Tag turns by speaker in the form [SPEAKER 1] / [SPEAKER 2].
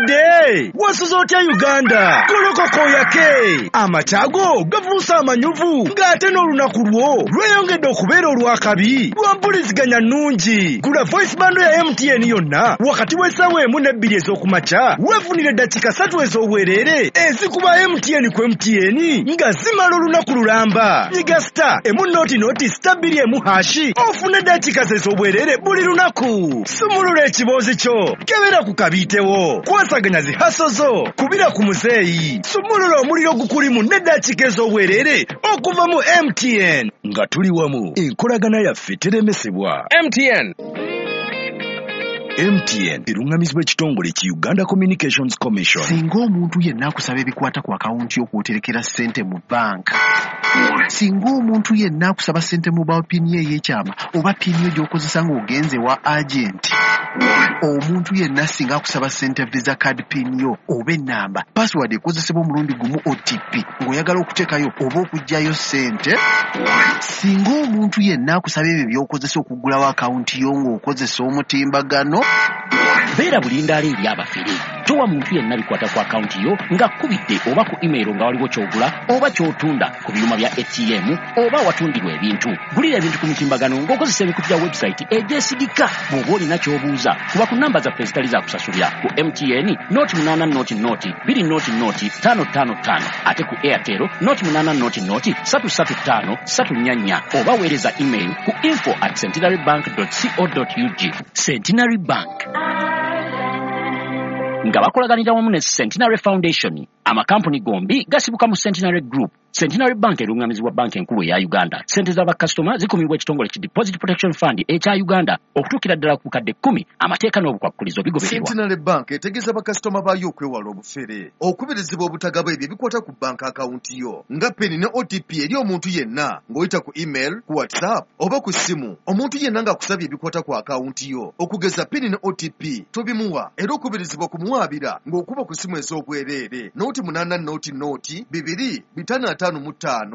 [SPEAKER 1] Omukadde wasuza otya Uganda golokoko yake amachago gavuusa amanyuvu ng'ate n'olunaku lwo lweyongedde okubeera olwakabi lwa mpuliziganya nnungi. Gula voice bando ya MTN yonna wakati w'essaawa 1 ne 2 ez'okumakya weefunire eddakiika 3 ez'obwereere ezikuba MTN ku MTN nga zimala olunaku lulamba. Nyiga star emu star 2 ofune eddakiika ez'obwereere buli lunaku. Sumulula ekiboozi kyo kebera ku kabiitewo kwasaganya zihaso zo kubira ku muzeeyi. Sumulula omuliro gukulimu n'eddakiika ez'obwereere okuva mu MTN nga tuli wamu enkolagana yaffe teremesebwa. MTN erungamizibwa ekitongole ki Uganda Communications Commission.
[SPEAKER 2] Singa omuntu yenna akusaba ebikwata ku akawunti yo kw'oterekera ssente mu banka, singa omuntu yenna akusaba ssente mu pini ey'ekyama oba pini yo gy'okozesa ng'ogenze wa agenti, omuntu yenna singa akusaba ssente visa card pin yo oba ennamba password ekozesebwa omulundi gumu OTP ng'oyagala okuteekayo oba okuggyayo ssente, singa omuntu yenna akusaba ebyo by'okozesa okuggulawo akawunti yo ng'okozesa omutimbagano, beera bulindaala eri abafere. Towa muntu yenna bikwata ku akawunti yo nga kkubidde oba ku email nga waliwo ky'ogula oba ky'otunda ku byuma bya ATM oba watundirwa ebintu. Gulira ebintu ku mutimbagano ng'okozesa ebikutu bya website egyesigika. Bw'oba olina ky'obuuza kuba ku nnamba zaffe ezitali za kusasulira ku MTN 0800-555 ate ku Airtel 0800-335-344 oba weereza email ku info@centenarybank.co.ug. Centenary Bank nga bakolaganira wamu ne Centenary Foundation, amakampuni gombi gasibuka mu Centenary Group. Centenary Bank erungamizibwa banka enkulu eya Uganda. Sente z'abakasitoma zikumibwa ekitongole ki Deposit Protection Fund ekya Uganda okutuukira ddala ku kadde 10. Amateeka n'obukwakkulizo bigobererwa.
[SPEAKER 3] Centenary Bank etegeeza bakasitoma baayo okwewala obufere, okubirizibwa obutagaba ebyo bikwata ku banka akawunti yo nga peni ne OTP eri omuntu yenna ng'oyita ku email, ku WhatsApp oba ku ssimu. Omuntu yenna ng'akusabye ebikwata ku akawunti yo okugeza peni ne OTP tobimuwa, era okubirizibwa kumuwaabira ng'okuba ku ssimu ez'obwereere noti 8 noti 2 555